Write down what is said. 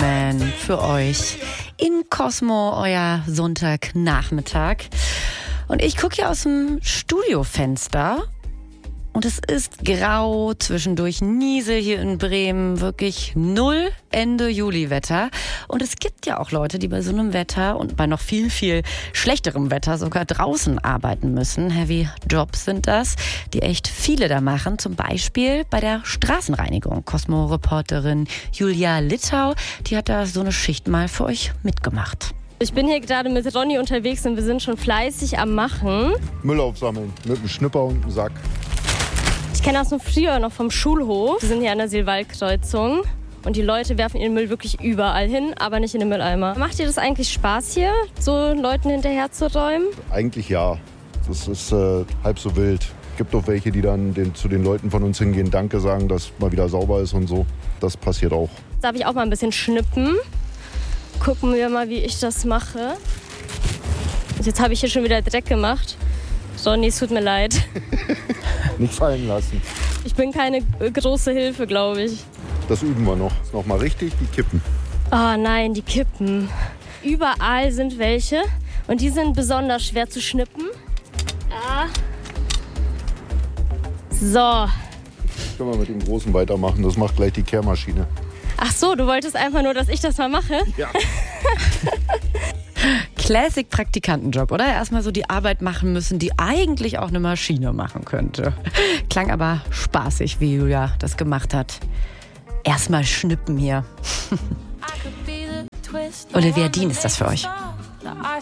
Snowman für euch in Cosmo, euer Sonntagnachmittag. Und ich gucke hier aus dem Studiofenster und es ist grau, zwischendurch Niesel hier in Bremen, wirklich null Ende Juli-Wetter. Und es gibt ja auch Leute, die bei so einem Wetter und bei noch viel, viel schlechterem Wetter sogar draußen arbeiten müssen. Heavy Jobs sind das, die echt viele da machen. Zum Beispiel bei der Straßenreinigung. Cosmo-Reporterin Julia Littau, die hat da so eine Schicht mal für euch mitgemacht. Ich bin hier gerade mit Ronny unterwegs und wir sind schon fleißig am Machen. Müll aufsammeln mit einem Schnipper und einem Sack. Ich kenne das früher noch vom Schulhof. Wir sind hier an der Silwald-Kreuzung und die Leute werfen ihren Müll wirklich überall hin, aber nicht in den Mülleimer. Macht dir das eigentlich Spaß hier, so Leuten hinterher zu räumen? Eigentlich ja. Das ist halb so wild. Gibt auch welche, die dann zu den Leuten von uns hingehen, Danke sagen, dass mal wieder sauber ist und so. Das passiert auch. Darf ich auch mal ein bisschen schnippen? Gucken wir mal, wie ich das mache. Jetzt habe ich hier schon wieder Dreck gemacht. Ronny, es tut mir leid. Nicht fallen lassen. Ich bin keine große Hilfe, glaube ich. Das üben wir noch. Noch mal richtig, die Kippen. Oh nein, die Kippen. Überall sind welche und die sind besonders schwer zu schnippen. Ja. So. Können wir mit dem Großen weitermachen. Das macht gleich die Kehrmaschine. Ach so, du wolltest einfach nur, dass ich das mal mache? Ja. Classic Praktikantenjob, oder? Erstmal so die Arbeit machen müssen, die eigentlich auch eine Maschine machen könnte. Klang aber spaßig, wie Julia das gemacht hat. Erstmal schnippen hier. Olivia Dean ist das für euch.